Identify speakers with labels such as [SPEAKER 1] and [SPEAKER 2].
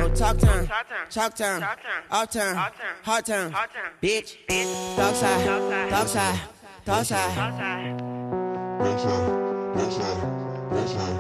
[SPEAKER 1] go talk time, chalk time, off time, hard time, bitch, dog side, dog side, dog side.